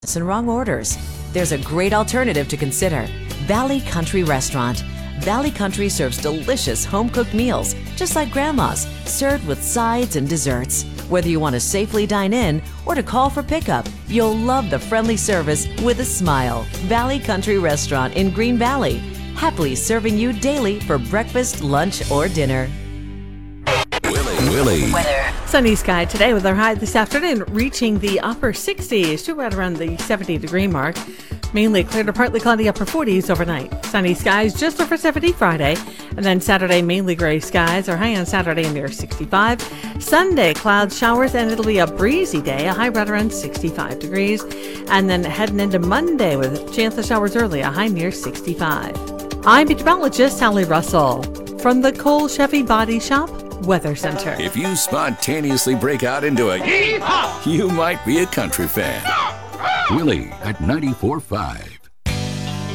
and wrong orders. There's a great alternative to consider. Valley Country Restaurant. Valley Country serves delicious home-cooked meals, just like Grandma's, served with sides and desserts. Whether you want to safely dine in or to call for pickup, you'll love the friendly service with a smile. Valley Country Restaurant in Green Valley, happily serving you daily for breakfast, lunch, or dinner. Willie. Weather. Sunny sky today with our high this afternoon reaching the upper 60s to right around the 70-degree mark. Mainly clear to partly cloudy upper 40s overnight. Sunny skies just over 70 Friday. And then Saturday, mainly gray skies. Our high on Saturday near 65. Sunday, clouds, showers, and it'll be a breezy day. A high right around 65 degrees. And then heading into Monday with chance of showers early. A high near 65. I'm meteorologist Sally Russell from the Cole Chevy Body Shop Weather Center. If you spontaneously break out into a yeehaw, you might be a country fan. Willie at 94.5.